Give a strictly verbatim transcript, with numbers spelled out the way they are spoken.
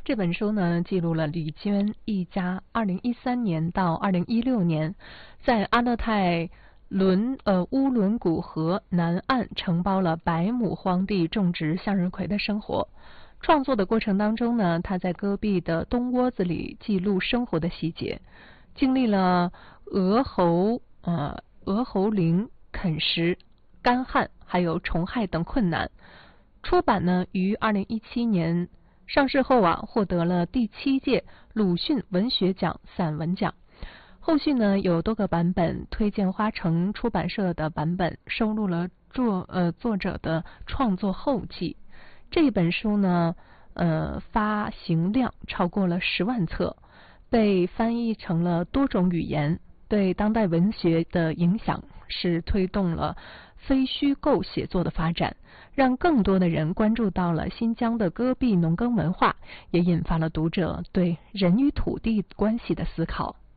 这本书呢，记录了李娟一家二零一三年到二零一六年在阿勒泰伦呃乌伦古河南岸承包了百亩荒地种植向日葵的生活。创作的过程当中呢，他在戈壁的冬窝子里记录生活的细节，经历了鹅喉呃鹅喉铃啃食、干旱还有虫害等困难。出版呢于二零一七年上市后啊，获得了第七届鲁迅文学奖散文奖。后续呢有多个版本，推荐花城出版社的版本收录了作呃作者的创作后记。这本书呢，呃发行量超过了十万册，被翻译成了多种语言，对当代文学的影响是推动了非虚构写作的发展，让更多的人关注到了新疆的戈壁农耕文化，也引发了读者对人与土地关系的思考。